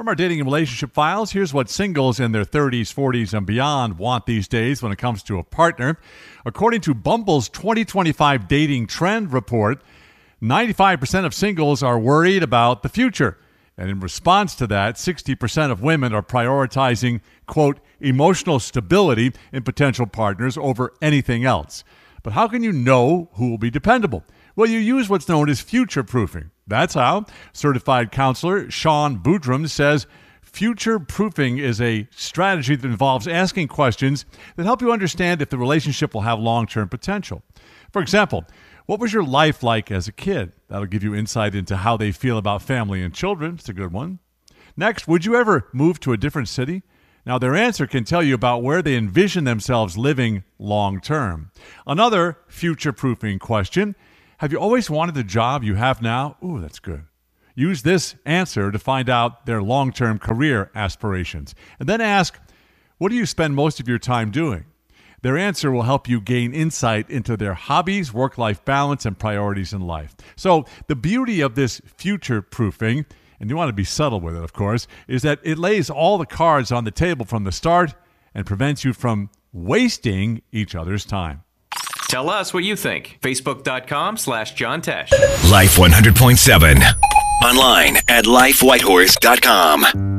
From our dating and relationship files, here's what singles in their 30s, 40s, and beyond want these days when it comes to a partner. According to Bumble's 2025 Dating Trend Report, 95% of singles are worried about the future. And in response to that, 60% of women are prioritizing, quote, emotional stability in potential partners over anything else. But how can you know who will be dependable? Well, you use what's known as future-proofing. That's how. Certified counselor Sean Boudrum says future-proofing is a strategy that involves asking questions that help you understand if the relationship will have long-term potential. For example, what was your life like as a kid? That'll give you insight into how they feel about family and children. It's a good one. Next, would you ever move to a different city? Now, their answer can tell you about where they envision themselves living long-term. Another future-proofing question: have you always wanted the job you have now? Ooh, that's good. Use this answer to find out their long-term career aspirations. And then ask, what do you spend most of your time doing? Their answer will help you gain insight into their hobbies, work-life balance, and priorities in life. So the beauty of this future-proofing, and you want to be subtle with it, of course, is that it lays all the cards on the table from the start and prevents you from wasting each other's time. Tell us what you think. Facebook.com/John Tesh. Life 100.7. Online at lifewhitehorse.com.